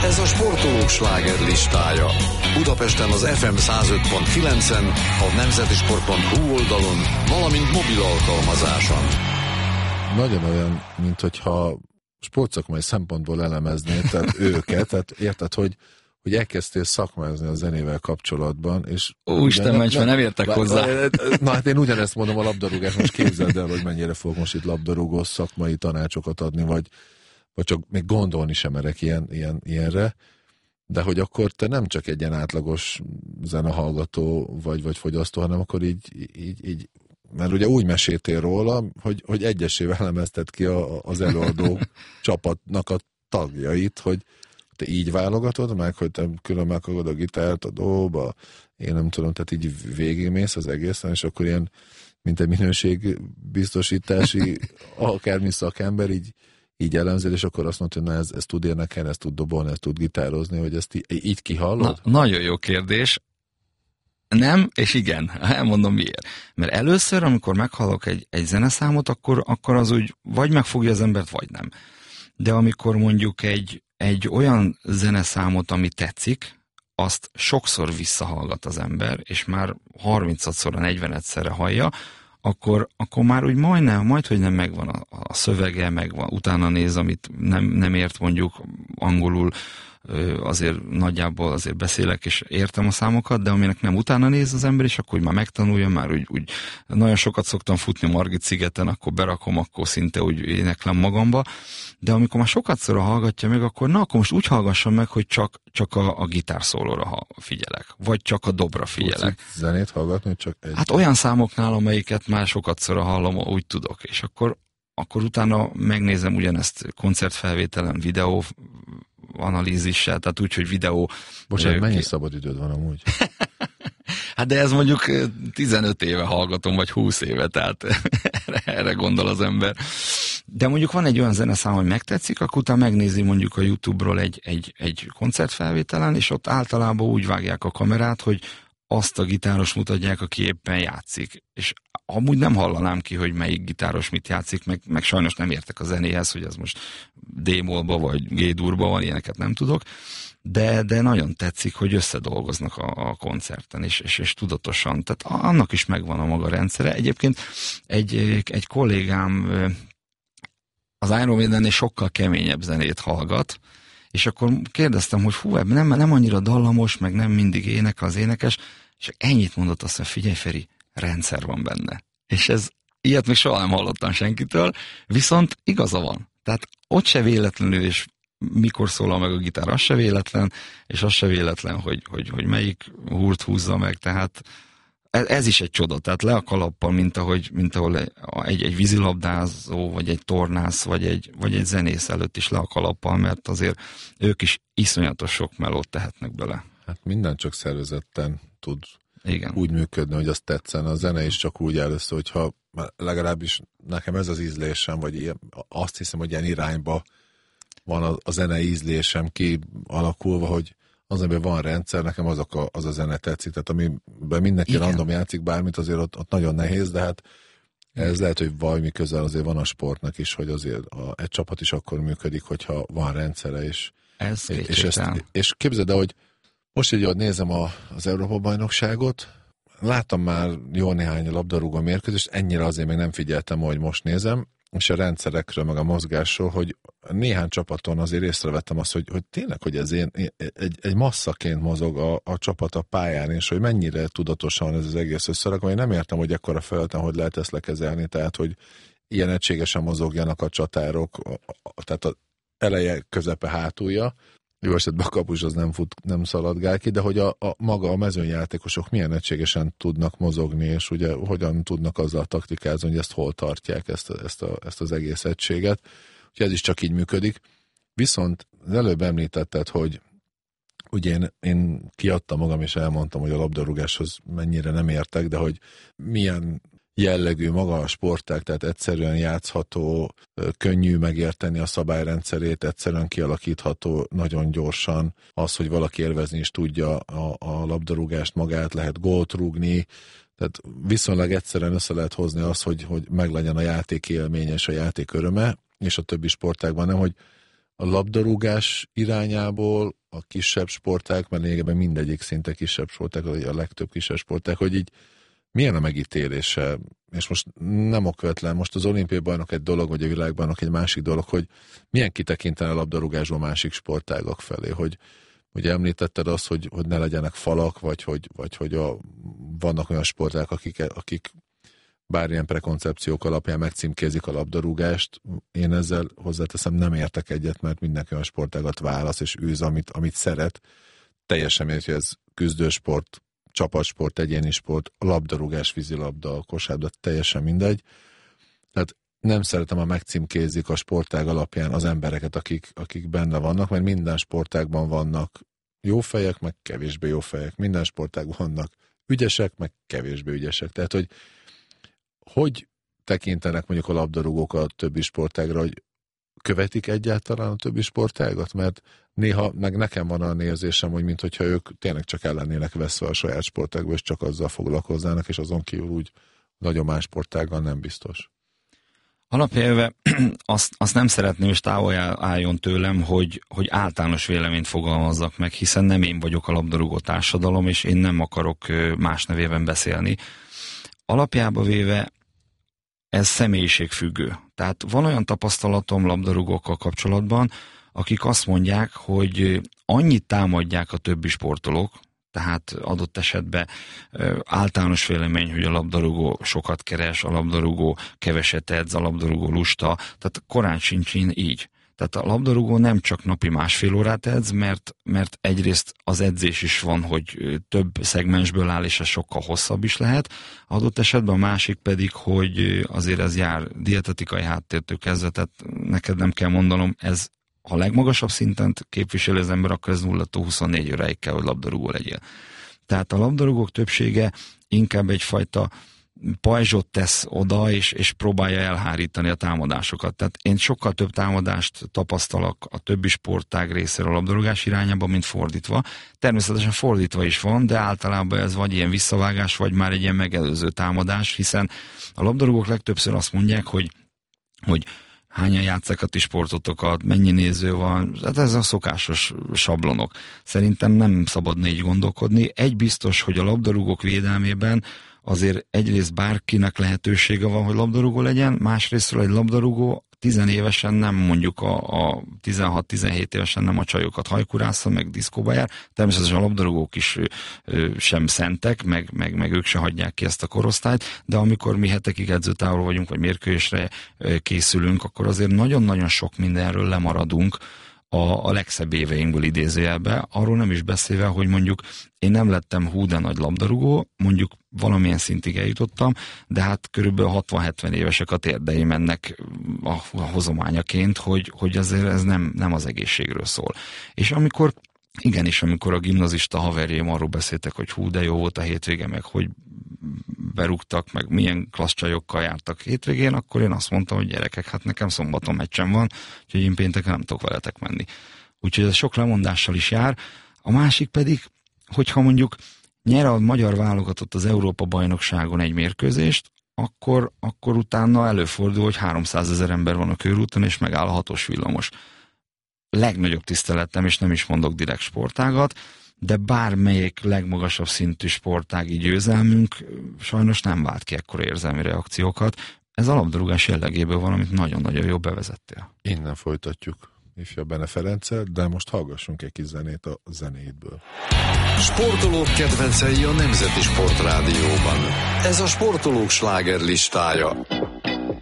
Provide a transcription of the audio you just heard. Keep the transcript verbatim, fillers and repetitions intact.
Ez a sportolók slágerlistája. Budapesten az ef em száz öt pont kilencen, a nemzetisport pont hu oldalon, valamint mobil alkalmazáson. Nagyon olyan, mint hogyha sportszakmai szempontból elemeznéd tehát őket, tehát érted, hogy, hogy elkezdtél szakmázni a zenével kapcsolatban, és... Úristen, ments, mert nem értek bár, hozzá. Na hát én ugyanezt mondom a labdarúgás, most képzeld el, hogy mennyire fogok most itt labdarúgó szakmai tanácsokat adni, vagy, vagy csak még gondolni sem merek ilyen, ilyen, ilyenre, de hogy akkor te nem csak egy ilyen átlagos zenehallgató vagy, vagy fogyasztó, hanem akkor így, így, így mert ugye úgy meséltél róla, hogy, hogy egyesével elemezted ki a, az előadó csapatnak a tagjait, hogy te így válogatod meg, hogy te külön megkagod a gitárt, a dob, én nem tudom, tehát így végigmész az egészen, és akkor ilyen, mint egy minőségbiztosítási akármi szakember, így, így elemzed, és akkor azt mondod, hogy na ez, ez tud énekelni, ez tud dobolni, ez tud gitározni, hogy ezt így, így kihallod? Na, nagyon jó kérdés. Nem, és igen, elmondom miért. Mert először, amikor meghallok egy, egy zeneszámot, akkor, akkor az úgy vagy megfogja az embert, vagy nem. De amikor mondjuk egy, egy olyan zeneszámot, ami tetszik, azt sokszor visszahallgat az ember, és már harmincadszorra, negyvenegyszerre hallja, akkor, akkor már úgy majdnem, majd, hogy nem megvan a, a szövege, megvan, utána néz, amit nem, nem ért mondjuk angolul, azért nagyjából azért beszélek, és értem a számokat, de aminek nem utána néz az ember, és akkor úgy már megtanulja, már úgy, úgy nagyon sokat szoktam futni Margit szigeten, akkor berakom, akkor szinte úgy éneklem magamba, de amikor már sokatszor hallgatja meg, akkor na, akkor most úgy hallgassam meg, hogy csak, csak a, a gitárszólóra figyelek, vagy csak a dobra figyelek. Tudsz zenét hallgatni, csak egy... Hát olyan számoknál, amelyiket már sokatszor hallom, úgy tudok, és akkor, akkor utána megnézem ugyanezt koncertfelvételen, videó analízissel, tehát úgy, hogy videó... Bocsánat, mennyi ki... szabad időd van amúgy? Hát de ez mondjuk tizenöt éve hallgatom, vagy húsz éve, tehát erre, erre gondol az ember. De mondjuk van egy olyan zeneszám, hogy megtetszik, akkor utána megnézi mondjuk a YouTube-ról egy, egy, egy koncertfelvételen, és ott általában úgy vágják a kamerát, hogy azt a gitáros mutatják, aki éppen játszik. És amúgy nem hallanám ki, hogy melyik gitáros mit játszik, meg, meg sajnos nem értek a zenéhez, hogy ez most D-mollba vagy G-durba van, ilyeneket nem tudok, de, de nagyon tetszik, hogy összedolgoznak a, a koncerten, és, és, és tudatosan. Tehát annak is megvan a maga rendszere. Egyébként egy, egy kollégám az Iron Maiden-nél sokkal keményebb zenét hallgat, és akkor kérdeztem, hogy hú, nem, nem annyira dallamos, meg nem mindig énekel az énekes, és ennyit mondott, azt mondja, figyelj Feri, rendszer van benne. És ez, ilyet még soha nem hallottam senkitől, viszont igaza van. Tehát ott se véletlenül, és mikor szólal meg a gitár, az se véletlen, és az se véletlen, hogy, hogy, hogy melyik húrt húzza meg, tehát ez, ez is egy csoda, tehát le a kalappal, mint ahogy, mint ahol egy, egy vízilabdázó, vagy egy tornász, vagy egy, vagy egy zenész előtt is le a kalappal, mert azért ők is iszonyatos sok melót tehetnek bele. Hát minden csak szervezetten tud igen. úgy működni, hogy azt tetszen. A zene is csak úgy először, hogyha legalábbis nekem ez az ízlésem, vagy ilyen, azt hiszem, hogy ilyen irányba van a, a zene ízlésem kialakulva, hogy az, amiben van rendszer, nekem azok a, az a zene tetszik, tehát amiben mindenki igen. random játszik bármit, azért ott, ott nagyon nehéz, de hát ez lehet, hogy valami közel azért van a sportnak is, hogy azért a, egy csapat is akkor működik, hogyha van rendszere, és, ez és, és, ezt, és képzeld el, hogy most így, hogy nézem a, az Európa-bajnokságot, láttam már jó néhány labdarúgó mérkőzést, ennyire azért még nem figyeltem, hogy most nézem, és a rendszerekről, meg a mozgásról, hogy néhány csapaton azért észrevettem azt, hogy, hogy tényleg, hogy ez ilyen, egy, egy masszaként mozog a, a csapat a pályán, és hogy mennyire tudatosan ez az egész összerakva. Én nem értem, hogy ekkora felületen, hogy lehet ezt lekezelni, tehát, hogy ilyen egységesen mozogjanak a csatárok, a, a, tehát az eleje, közepe, hátulja. Jó esetben a kapus az nem fut, nem szaladgál ki, de hogy a, a maga a mezőnyjátékosok milyen egységesen tudnak mozogni, és ugye hogyan tudnak azzal taktikázni, hogy ezt hol tartják, ezt, a, ezt, a, ezt az egész egységet. Úgyhogy ez is csak így működik. Viszont az előbb említetted, hogy ugye én, én kiadtam magam, és elmondtam, hogy a labdarúgáshoz mennyire nem értek, de hogy milyen jellegű maga a sportág, tehát egyszerűen játszható, könnyű megérteni a szabályrendszerét, egyszerűen kialakítható nagyon gyorsan. Az, hogy valaki élvezni is tudja a, a labdarúgást magát, lehet gólt rúgni, tehát viszonylag egyszerűen össze lehet hozni az, hogy, hogy meglegyen a játék élmény és a játék öröme, és a többi sportágban nem, hogy a labdarúgás irányából a kisebb sportág, mert lényegében mindegyik szinte kisebb sportág, vagy a legtöbb kisebb sportág, hogy így milyen a megítélése, és most nem okvetlen, most az olimpiai bajnok egy dolog, vagy a világbajnok egy másik dolog, hogy milyen kitekintene a labdarúgásból másik sportágak felé, hogy ugye említetted azt, hogy, hogy ne legyenek falak, vagy hogy, vagy hogy a, vannak olyan sportágak, akik, akik bármilyen prekoncepciók alapján megcímkézik a labdarúgást. Én ezzel hozzáteszem, nem értek egyet, mert mindenki olyan sportágat válasz és űz, amit, amit szeret. Teljesen érti, hogy ez küzdősport, csapatsport, egyéni sport, a labdarúgás, vízilabda, a kosárlabda, teljesen mindegy. Tehát nem szeretem, ha megcímkézik a sportág alapján az embereket, akik, akik benne vannak, mert minden sportágban vannak jó fejek, meg kevésbé jó fejek. Minden sportágban vannak ügyesek, meg kevésbé ügyesek. Tehát, hogy hogy tekintenek mondjuk a labdarúgók a többi sportágra, hogy követik egyáltalán a többi sportágat? Mert néha meg nekem van a érzésem, hogy minthogyha ők tényleg csak el lennének veszve a saját sportágba, és csak azzal foglalkoznának, és azon kívül úgy nagyon más sportággal nem biztos. Alapjelve azt, azt nem szeretném, és távol álljon tőlem, hogy, hogy általános véleményt fogalmazzak meg, hiszen nem én vagyok a labdarúgó társadalom, és én nem akarok más nevében beszélni. Alapjába véve ez személyiségfüggő. Tehát van olyan tapasztalatom labdarúgókkal kapcsolatban, akik azt mondják, hogy annyit támadják a többi sportolók, tehát adott esetben általános vélemény, hogy a labdarúgó sokat keres, a labdarúgó keveset edz, a labdarúgó lusta, tehát korán sincs így. Tehát a labdarúgó nem csak napi másfél órát edz, mert, mert egyrészt az edzés is van, hogy több szegmensből áll, és ez sokkal hosszabb is lehet. Adott esetben a másik pedig, hogy azért ez jár dietetikai háttértől kezdve, tehát neked nem kell mondanom, ez ha legmagasabb szinten képviseli az ember, akkor ez nullától huszonnégy óráig kell, hogy labdarúgó legyél. Tehát a labdarúgók többsége inkább egyfajta pajzsot tesz oda, és, és próbálja elhárítani a támadásokat. Tehát én sokkal több támadást tapasztalok a többi sportág részéről a labdarúgás irányába, mint fordítva. Természetesen fordítva is van, de általában ez vagy ilyen visszavágás, vagy már egy ilyen megelőző támadás, hiszen a labdarúgók legtöbbször azt mondják, hogy, hogy hányan játsszák a ti sportotokat, mennyi néző van, hát ez a szokásos sablonok. Szerintem nem szabadna így gondolkodni. Egy biztos, hogy a labdarúgók védelmében azért egyrészt bárkinek lehetősége van, hogy labdarúgó legyen, másrésztről egy labdarúgó tizenévesen nem mondjuk a, a tizenhat-tizenhét évesen nem a csajokat hajkurásza, meg diszkóba jár. Természetesen a labdarúgók is ö, sem szentek, meg, meg, meg ők se hagyják ki ezt a korosztályt, de amikor mi hetekig edzőtávolban vagyunk, vagy mérkőzésre ö, készülünk, akkor azért nagyon-nagyon sok mindenről lemaradunk, a, a legszebb éveinkből idézőjelbe, arról nem is beszélve, hogy mondjuk én nem lettem hú de nagy labdarúgó, mondjuk valamilyen szintig eljutottam, de hát körülbelül hatvan-hetven évesek a térdeim ennek a, a hozományaként, hogy, hogy azért ez nem, nem az egészségről szól. És amikor, igenis, amikor a gimnazista haverjaim arról beszéltek, hogy hú de jó volt a hétvége, meg hogy berúgtak, meg milyen klassz csajokkal jártak hétvégén, akkor én azt mondtam, hogy gyerekek, hát nekem szombaton meccsem van, úgyhogy én pénteken nem tudok veletek menni. Úgyhogy ez sok lemondással is jár. A másik pedig, hogyha mondjuk nyer a magyar válogatott az Európa-bajnokságon egy mérkőzést, akkor, akkor utána előfordul, hogy háromszázezer ember van a körúton, és megáll a hatos villamos. Legnagyobb tiszteletem, és nem is mondok direkt sportágat, de bármelyik legmagasabb szintű sportági győzelmünk sajnos nem vált ki ekkora érzelmi reakciókat. Ez a labdarúgás jellegéből van, amit nagyon-nagyon jól bevezettél. Innen folytatjuk ifjabb Bene Ferenccel, de most hallgassunk egy kis zenét a zenéidből. Sportolók kedvencei a Nemzeti Sportrádióban. Ez a sportolók slágerlistája.